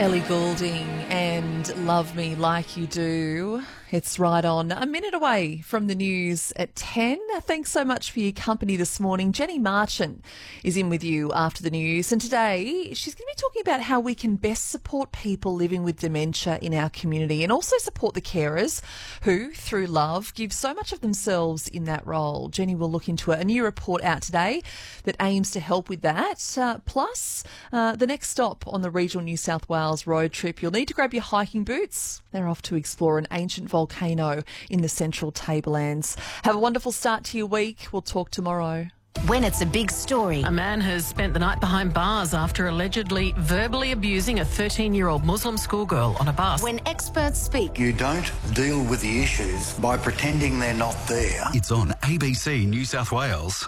Ellie Goulding and Love Me Like You Do. It's right on a minute away from the news at 10. Thanks so much for your company this morning. Jenny Marchant is in with you after the news, and today she's going to be talking about how we can best support people living with dementia in our community and also support the carers who, through love, give so much of themselves in that role. Jenny will look into a new report out today that aims to help with that. Plus, the next stop on the regional New South Wales road trip, you'll need to grab your hiking boots. They're off to explore an ancient volcano in the central Tablelands. Have a wonderful start to your week. We'll talk tomorrow. When it's a big story. A man has spent the night behind bars after allegedly verbally abusing a 13-year-old Muslim schoolgirl on a bus. When experts speak. You don't deal with the issues by pretending they're not there. It's on ABC New South Wales.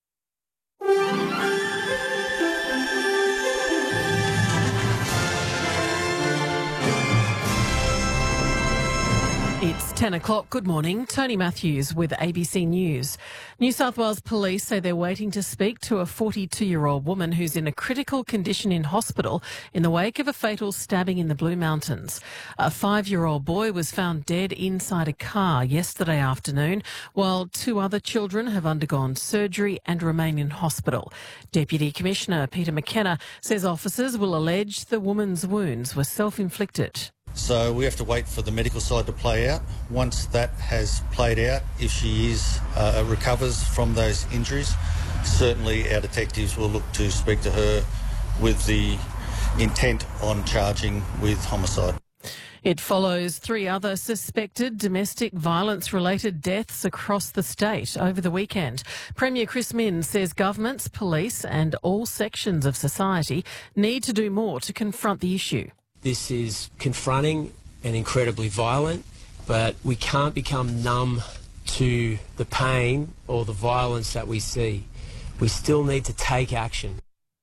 It's 10 o'clock. Good morning. Tony Matthews with ABC News. New South Wales Police say they're waiting to speak to a 42-year-old woman who's in a critical condition in hospital in the wake of a fatal stabbing in the Blue Mountains. A 5-year-old boy was found dead inside a car yesterday afternoon, while 2 other children have undergone surgery and remain in hospital. Deputy Commissioner Peter McKenna says officers will allege the woman's wounds were self-inflicted. So we have to wait for the medical side to play out. Once that has played out, if she recovers from those injuries, certainly our detectives will look to speak to her with the intent on charging with homicide. It follows 3 other suspected domestic violence-related deaths across the state over the weekend. Premier Chris Minns says governments, police and all sections of society need to do more to confront the issue. This is confronting and incredibly violent, but we can't become numb to the pain or the violence that we see. We still need to take action.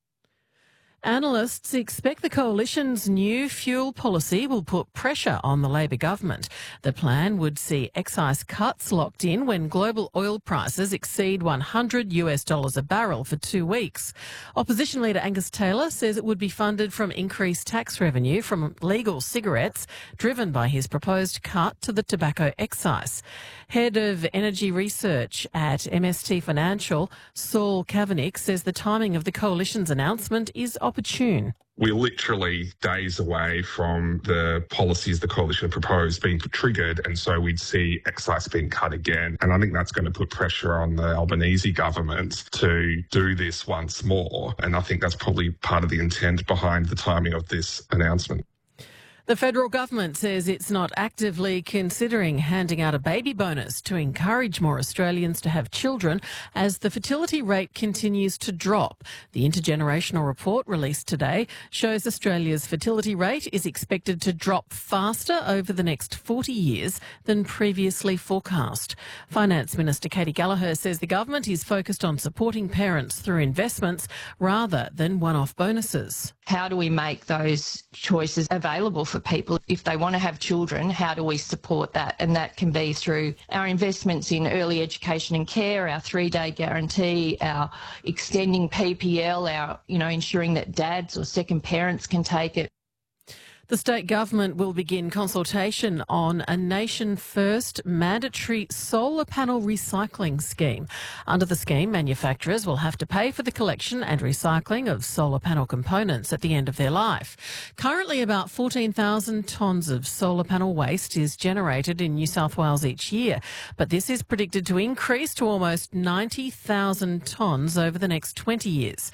Analysts expect the Coalition's new fuel policy will put pressure on the Labor government. The plan would see excise cuts locked in when global oil prices exceed $100 a barrel for 2 weeks. Opposition leader Angus Taylor says it would be funded from increased tax revenue from legal cigarettes, driven by his proposed cut to the tobacco excise. Head of Energy Research at MST Financial, Saul Kavanagh, says the timing of the Coalition's announcement is opportune. We're literally days away from the policies the Coalition proposed being triggered, and so we'd see excise being cut again. And I think that's going to put pressure on the Albanese government to do this once more. And I think that's probably part of the intent behind the timing of this announcement. The federal government says it's not actively considering handing out a baby bonus to encourage more Australians to have children as the fertility rate continues to drop. The intergenerational report released today shows Australia's fertility rate is expected to drop faster over the next 40 years than previously forecast. Finance Minister Katie Gallagher says the government is focused on supporting parents through investments rather than one-off bonuses. How do we make those choices available for people? If they want to have children, how do we support that? And that can be through our investments in early education and care, our 3-day guarantee, our extending PPL, our, ensuring that dads or second parents can take it. The state government will begin consultation on a nation-first mandatory solar panel recycling scheme. Under the scheme, manufacturers will have to pay for the collection and recycling of solar panel components at the end of their life. Currently, about 14,000 tonnes of solar panel waste is generated in New South Wales each year, but this is predicted to increase to almost 90,000 tonnes over the next 20 years.